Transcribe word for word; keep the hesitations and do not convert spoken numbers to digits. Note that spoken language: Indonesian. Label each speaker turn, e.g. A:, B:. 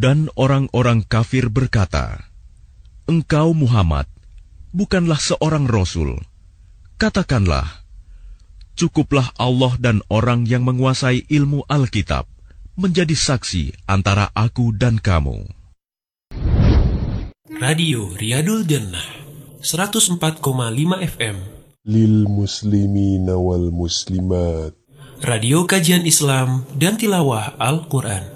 A: Dan orang-orang kafir berkata, "Engkau Muhammad bukanlah seorang rasul." Katakanlah, cukuplah Allah dan orang yang menguasai ilmu Alkitab menjadi saksi antara aku dan kamu.
B: Radio Riyadul Jannah seratus empat koma lima F M
C: Lil muslimina wal muslimat.
B: Radio kajian Islam dan tilawah Al-Quran.